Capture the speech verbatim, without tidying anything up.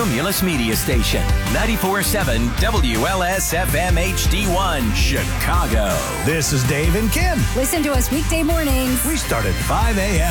Cumulus Media Station. ninety-four point seven W L S F M H D one, Chicago. This is Dave and Kim. Listen to us weekday mornings. We start at five a.m.